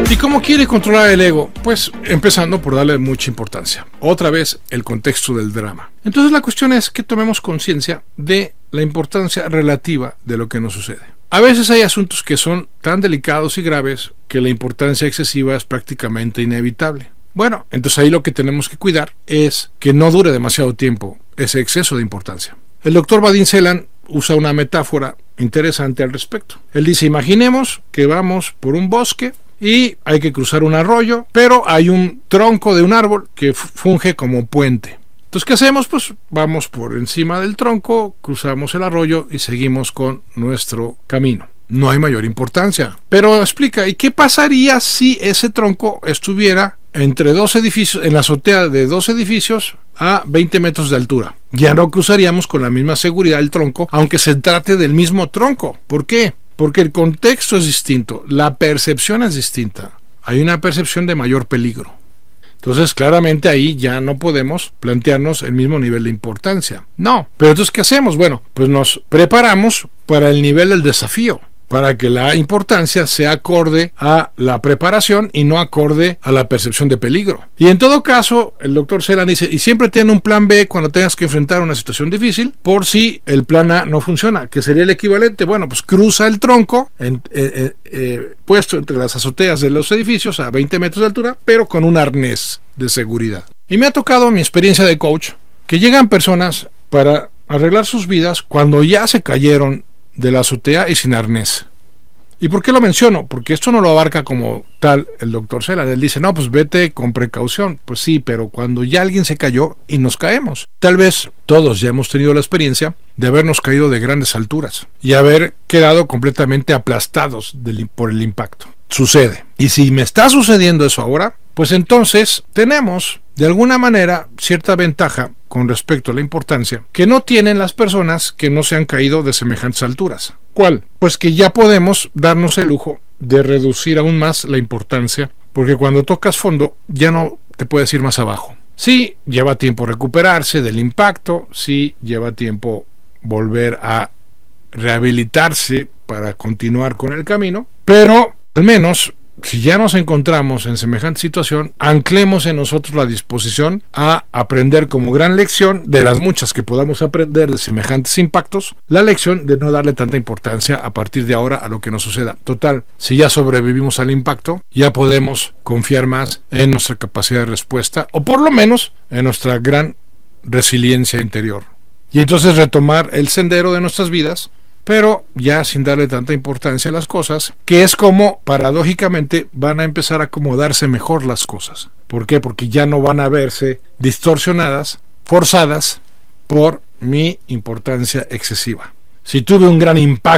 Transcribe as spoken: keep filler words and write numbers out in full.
¿Y cómo quiere controlar el ego? Pues empezando por darle mucha importancia. Otra vez, el contexto del drama. Entonces la cuestión es que tomemos conciencia de la importancia relativa de lo que nos sucede. A veces hay asuntos que son tan delicados y graves que la importancia excesiva es prácticamente inevitable. Bueno, entonces ahí lo que tenemos que cuidar es que no dure demasiado tiempo ese exceso de importancia. El doctor Vadim Zeland usa una metáfora interesante al respecto. Él dice, imaginemos que vamos por un bosque y hay que cruzar un arroyo, pero hay un tronco de un árbol que funge como puente. Entonces, ¿qué hacemos? Pues vamos por encima del tronco, cruzamos el arroyo y seguimos con nuestro camino. No hay mayor importancia. Pero explica, ¿y qué pasaría si ese tronco estuviera entre dos edificios, en la azotea de dos edificios a veinte metros de altura? Ya no cruzaríamos con la misma seguridad el tronco, aunque se trate del mismo tronco. ¿Por qué? Porque el contexto es distinto, la percepción es distinta. Hay una percepción de mayor peligro. Entonces, claramente ahí ya no podemos plantearnos el mismo nivel de importancia. No. Pero entonces, ¿qué hacemos? Bueno, pues nos preparamos para el nivel del desafío, para que la importancia sea acorde a la preparación y no acorde a la percepción de peligro. Y en todo caso, el doctor Zeland dice, y siempre tiene un plan B cuando tengas que enfrentar una situación difícil, por si el plan A no funciona, que sería el equivalente, bueno, pues cruza el tronco en, eh, eh, puesto entre las azoteas de los edificios a veinte metros de altura, pero con un arnés de seguridad. Y me ha tocado mi experiencia de coach, que llegan personas para arreglar sus vidas cuando ya se cayeron de la azotea y sin arnés. ¿Y por qué lo menciono? Porque esto no lo abarca como tal el doctor Zeland. Él dice, no, pues vete con precaución. Pues sí, pero cuando ya alguien se cayó y nos caemos. Tal vez todos ya hemos tenido la experiencia de habernos caído de grandes alturas y haber quedado completamente aplastados del, por el impacto. Sucede. Y si me está sucediendo eso ahora, pues entonces tenemos de alguna manera cierta ventaja con respecto a la importancia que no tienen las personas que no se han caído de semejantes alturas. ¿Cuál? Pues que ya podemos darnos el lujo de reducir aún más la importancia, porque cuando tocas fondo ya no te puedes ir más abajo. Sí, lleva tiempo recuperarse del impacto, sí, lleva tiempo volver a rehabilitarse para continuar con el camino, pero al menos si ya nos encontramos en semejante situación, anclemos en nosotros la disposición a aprender como gran lección, de las muchas que podamos aprender de semejantes impactos, la lección de no darle tanta importancia a partir de ahora a lo que nos suceda. Total, si ya sobrevivimos al impacto, ya podemos confiar más en nuestra capacidad de respuesta, o por lo menos en nuestra gran resiliencia interior. Y entonces retomar el sendero de nuestras vidas, pero ya sin darle tanta importancia a las cosas, que es como paradójicamente van a empezar a acomodarse mejor las cosas. ¿Por qué? Porque ya no van a verse distorsionadas, forzadas por mi importancia excesiva. Si tuve un gran impacto